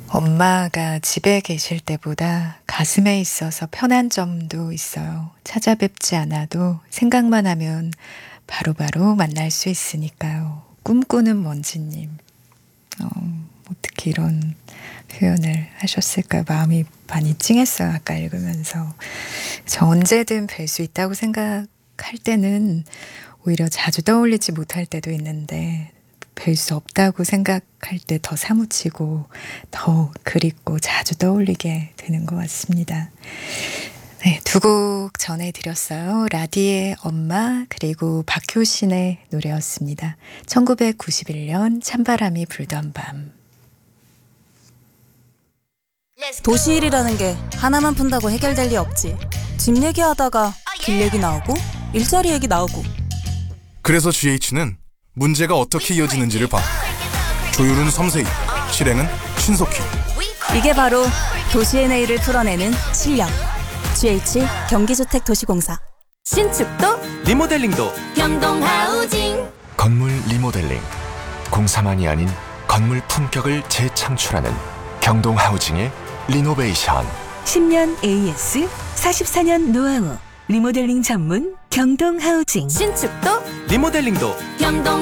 엄마가 집에 계실 때보다 가슴에 있어서 편한 점도 있어요. 찾아뵙지 않아도 생각만 하면 바로바로 만날 수 있으니까요. 꿈꾸는 먼지님. 어떻게 이런 표현을 하셨을까요? 마음이 많이 찡했어요. 아까 읽으면서. 저 언제든 뵐 수 있다고 생각할 때는 오히려 자주 떠올리지 못할 때도 있는데 뵐 수 없다고 생각할 때 더 사무치고 더 그립고 자주 떠올리게 되는 것 같습니다. 네, 두 곡 전해드렸어요. 라디의 엄마 그리고 박효신의 노래였습니다. 1991년 찬바람이 불던 밤. 도시일이라는 게 하나만 푼다고 해결될 리 없지. 집 얘기하다가 길 얘기 나오고 일자리 얘기 나오고. 그래서 GH는 문제가 어떻게 이어지는지를 봐. 조율은 섬세히, 실행은 신속히. 이게 바로 도시의 내일을 풀어내는 실력. GH 경기주택도시공사. 신축도 리모델링도 경동하우징. 건물 리모델링, 공사만이 아닌 건물 품격을 재창출하는 경동하우징의 리노베이션. 10년 AS, 44년 노하우, 리모델링 전문 경동하우징. 신축도 리모델링도 경동